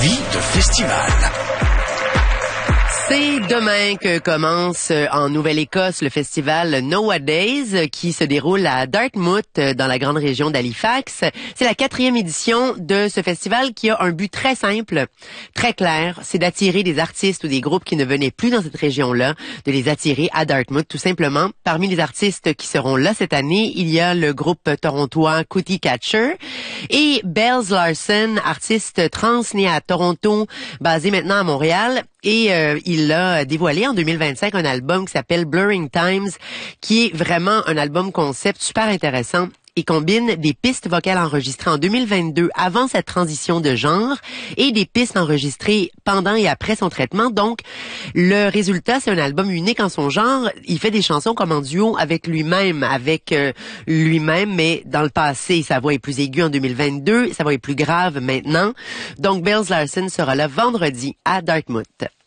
vie de festival. C'est demain que commence en Nouvelle-Écosse le festival Nowadays qui se déroule à Dartmouth dans la grande région d'Halifax. C'est la 4e édition de ce festival qui a un but très simple, très clair, c'est d'attirer des artistes ou des groupes qui ne venaient plus dans cette région-là, de les attirer à Dartmouth tout simplement. Parmi les artistes qui seront là cette année, il y a le groupe torontois Cootie Catcher et Bells Larsen, artiste trans né à Toronto, basé maintenant à Montréal. Et il a dévoilé en 2025 un album qui s'appelle Blurring Times, qui est vraiment un album concept super intéressant et combine des pistes vocales enregistrées en 2022 avant cette transition de genre et des pistes enregistrées pendant et après son traitement. Donc, le résultat, c'est un album unique en son genre. Il fait des chansons comme en duo avec lui-même, mais dans le passé, sa voix est plus aiguë en 2022, sa voix est plus grave maintenant. Donc, Bells Larsen sera là vendredi à Dartmouth.